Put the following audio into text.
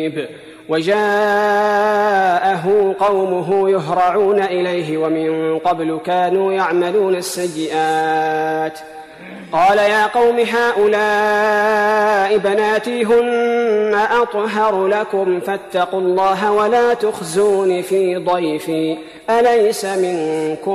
وجاءه قومه يهرعون إليه ومن قبل كانوا يعملون السيئات قال يا قوم هؤلاء بناتي هن أطهر لكم فاتقوا الله ولا تخزون في ضيفي أليس منكم